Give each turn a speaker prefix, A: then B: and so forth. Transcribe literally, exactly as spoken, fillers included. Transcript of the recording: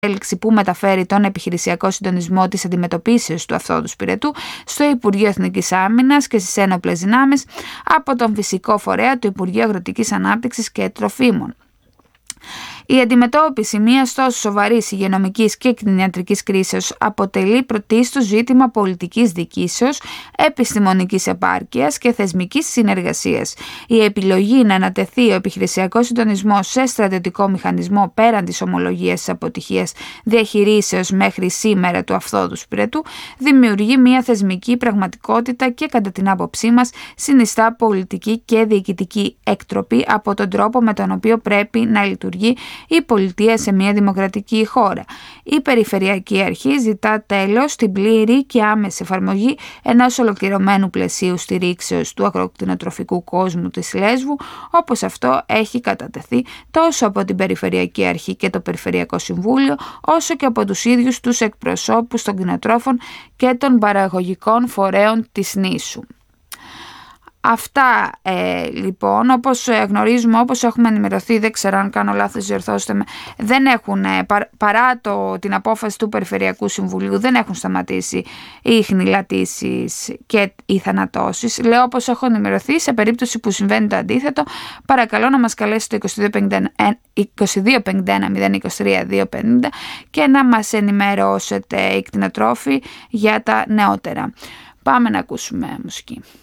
A: εξέλιξη που μεταφέρει τον επιχειρησιακό συντονισμό της αντιμετωπίσεως του αυθόδους πυρετού στο Υπουργείο Εθνικής Άμυνας και στις ένοπλες δυνάμεις από τον φυσικό φορέα του Υπουργείου Αγροτικής Ανάπτυξης και Τροφίμων. Η αντιμετώπιση μιας τόσο σοβαρής υγειονομικής και κτηνιατρικής κρίσεως αποτελεί πρωτίστως ζήτημα πολιτικής διοικήσεως, επιστημονικής επάρκειας και θεσμικής συνεργασίας. Η επιλογή να ανατεθεί ο επιχειρησιακός συντονισμός σε στρατιωτικό μηχανισμό πέραν της ομολογίας της αποτυχίας διαχειρίσεως μέχρι σήμερα του αυθόδους πυρετού δημιουργεί μια θεσμική πραγματικότητα και κατά την άποψή μας συνιστά πολιτική και διοικητική εκτροπή από τον τρόπο με τον οποίο πρέπει να λειτουργεί η πολιτεία σε μια δημοκρατική χώρα. Η Περιφερειακή Αρχή ζητά τέλος την πλήρη και άμεση εφαρμογή ενός ολοκληρωμένου πλαισίου στηρίξεως του αγροκτηνοτροφικού κόσμου της Λέσβου, όπως αυτό έχει κατατεθεί τόσο από την Περιφερειακή Αρχή και το Περιφερειακό Συμβούλιο, όσο και από τους ίδιους τους εκπροσώπους των κτηνοτρόφων και των παραγωγικών φορέων της νήσου. Αυτά ε, λοιπόν, όπως γνωρίζουμε, όπως έχουμε ενημερωθεί, δεν ξέρω αν κάνω λάθος, διορθώστε με, δεν έχουν, ε, πα, παρά το, την απόφαση του Περιφερειακού Συμβουλίου, δεν έχουν σταματήσει οι ιχνηλατήσεις και οι θανατώσεις. Λέω όπως έχω ενημερωθεί, σε περίπτωση που συμβαίνει το αντίθετο, παρακαλώ να μας καλέσετε το είκοσι δύο πενήντα ένα μηδέν είκοσι τρία διακόσια πενήντα και να μας ενημερώσετε οι κτηνοτρόφοι για τα νεότερα. Πάμε να ακούσουμε μουσική.